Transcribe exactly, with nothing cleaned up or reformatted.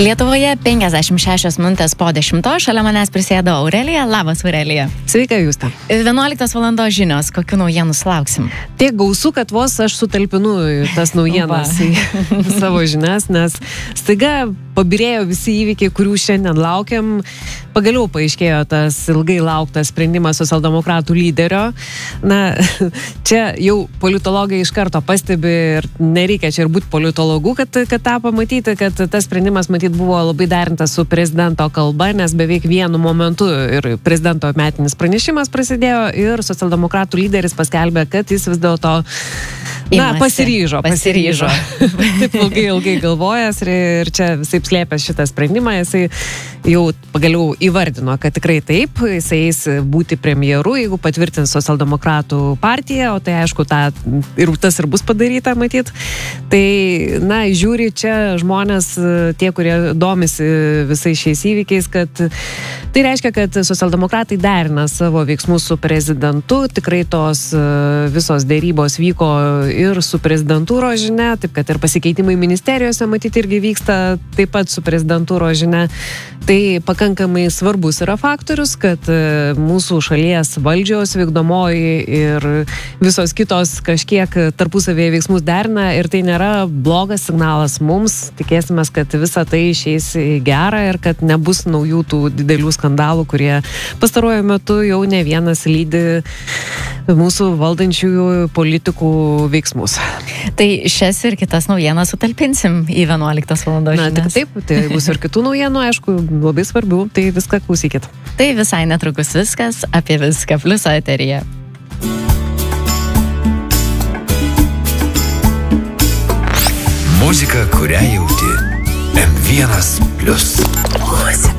Lietuvoje penkiasdešimt šešios minutės po dešimtos, šalia manęs prisėdo Aurelija. Labas, Aurelija. Sveika, Justa. vienuoliktos valandos žinios, kokių naujienų sulauksim? Tiek gausu, kad vos aš sutalpinu tas naujienas į savo žinias, nes staiga pabirėjo visi įvykiai, kurių šiandien laukiam. Pagaliau paaiškėjo tas ilgai lauktas sprendimas socialdemokratų lyderio. Na, čia jau politologai iš karto pastebi ir nereikia čia ir būti politologu, kad, kad tą pamatyti, kad tas sprendimas matyt buvo labai derintas su prezidento kalba, nes beveik vienu momentu ir prezidento metinis pranešimas prasidėjo ir socialdemokratų lyderis paskelbė, kad jis vis dėlto na, pasiryžo, pasiryžo. Taip ilgai, ilgai galvojęs ir, ir čia visaip slėpęs šitą sprendimą, jisai jau pagaliau įvardino, kad tikrai taip, jisai eis būti premjeru, jeigu patvirtins socialdemokratų partiją, o tai aišku, ta, ir tas ir bus padaryta, matyt. Tai, na, žiūri čia žmonės, tie, kurie domisi visais šiais įvykiais, kad tai reiškia, kad socialdemokratai derina savo veiksmus su prezidentu, tikrai tos visos dėrybos vyko ir su prezidentūros žinia, taip kad ir pasikeitimai ministerijose matyti irgi vyksta taip pat su prezidentūros žinia. Tai pakankamai svarbus yra faktorius, kad mūsų šalies valdžios vykdomoji ir visos kitos kažkiek tarpusavėje veiksmus derina ir tai nėra blogas signalas mums. Tikėsimės, kad visa tai išeis į gerą ir kad nebus naujų tų didelių skandalų, kurie pastaruoju metu jau ne vienas lydi mūsų valdančiųjų politikų veiksmus. Tai šias ir kitas naujienas sutalpinsim į vienuoliktos valandos žinias. Na, taip, tai bus ir kitų naujienų, aišku, labai svarbių, tai viską klausykit. Tai visai netrukus viskas apie viską Pliuso eteryje. Muzika, kurią jauti. em vienas plius.